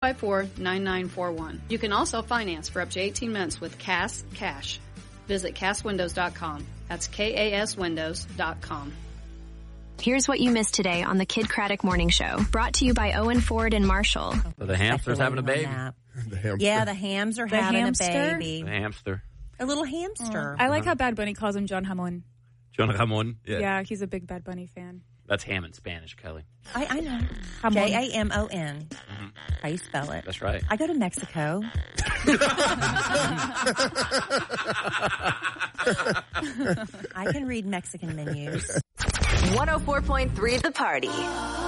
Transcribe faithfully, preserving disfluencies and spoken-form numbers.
five four, nine nine four one. You can also finance for up to eighteen months with Cass Cash. Visit Cass Windows dot com. That's K A S Windows dot com. Here's what you missed today on the Kid Craddock Morning Show. Brought to you by Owen Ford and Marshall. So the hamster's having a baby. The hamster. Yeah, the hams are The having hamster? a baby. The hamster. A little hamster. I like how Bad Bunny calls him John Hamon. John Ramon. Yeah. Yeah, he's a big Bad Bunny fan. That's ham in Spanish, Kelly. I, I know. Hamon. J A M O N. Mm-hmm. How you spell it? That's right. I go to Mexico. I can read Mexican menus. one oh four point three The Party.